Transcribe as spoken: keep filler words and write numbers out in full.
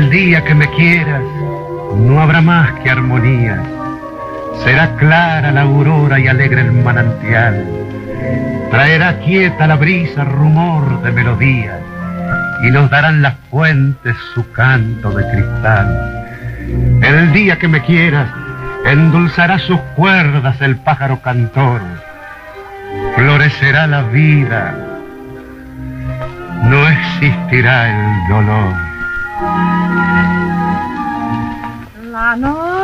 El día que me quieras, no habrá más que armonía. Será clara la aurora y alegre el manantial. Traerá quieta la brisa rumor de melodía, y nos darán las fuentes su canto de cristal. El día que me quieras, endulzará sus cuerdas el pájaro cantor. Florecerá la vida, no existirá el dolor. La noche